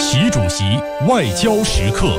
习主席外交时刻。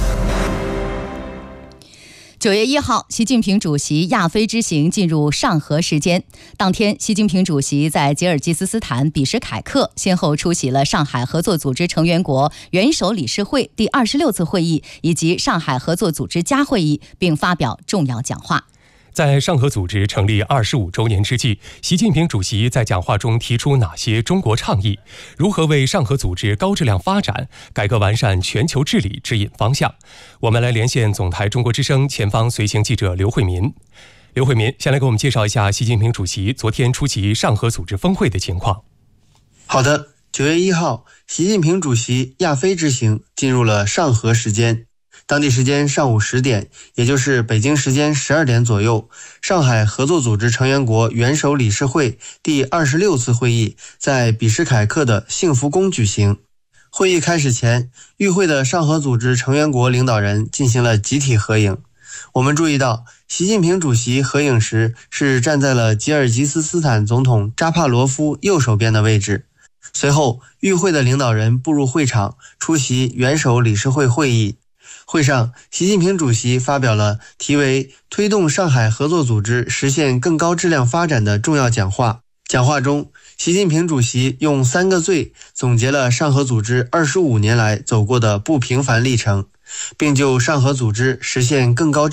9月1号，习近平主席亚非之行进入上合时间。当天，习近平主席在吉尔吉斯斯坦比什凯克先后出席了上海合作组织成员国元首理事会第26次会议以及上海合作组织加会议，并发表重要讲话。 在上合组织成立25周年之际，习近平主席在讲话中提出哪些中国倡议？如何为上合组织高质量发展、改革完善全球治理指引方向？我们来连线总台中国之声前方随行记者刘慧民。刘慧民，先来给我们介绍一下习近平主席昨天出席上合组织峰会的情况。 好的，9月1号，习近平主席亚非之行进入了上合时间。当地时间上午10点，也就是北京时间12点左右，上海合作组织成员国元首理事会第26次会议在比什凯克的幸福宫举行。会议开始前，与会的上合组织成员国领导人进行了集体合影。我们注意到，习近平主席合影时是站在了吉尔吉斯斯坦总统扎帕罗夫右手边的位置。随后，与会的领导人步入会场，出席元首理事会会议。会上，习近平主席发表了题为“推动上海合作组织实现更高质量发展”的重要讲话。讲话中，习近平主席用3个最总结了上合组织25年来走过的不平凡历程，并就上合组织实现更高